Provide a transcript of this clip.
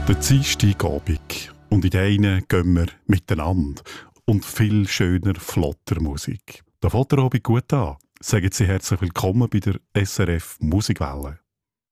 Der Dienstagabend. Und in denen gehen wir miteinander. Und viel schöner, flotter Musik. Da fängt der Abend gut an. Sagen Sie herzlich willkommen bei der SRF Musikwelle.